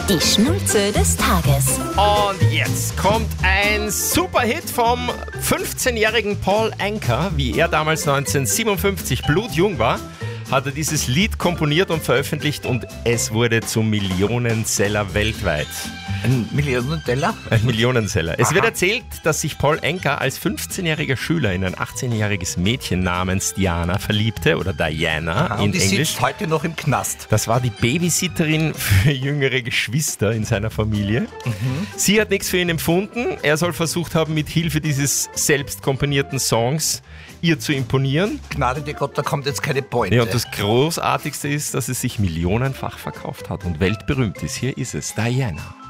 Die Schnulze des Tages. Und jetzt kommt ein Superhit vom 15-jährigen Paul Anka. Wie er damals 1957 blutjung war, hat er dieses Lied komponiert und veröffentlicht und es wurde zum Millionenseller weltweit. Ein Millionenseller? Ein Millionenseller. Es wird erzählt, dass sich Paul Anka als 15-jähriger Schüler in ein 18-jähriges Mädchen namens Diana verliebte, oder Diana in und die Englisch. sitzt heute noch im Knast. Das war die Babysitterin für jüngere Geschwister in seiner Familie. Sie hat nichts für ihn empfunden. Er soll versucht haben, mit Hilfe dieses selbst komponierten Songs ihr zu imponieren. Gnade dir Gott, da kommt jetzt keine Beute. Ja, und das Großartigste ist, dass es sich millionenfach verkauft hat und weltberühmt ist. Hier ist es, Diana.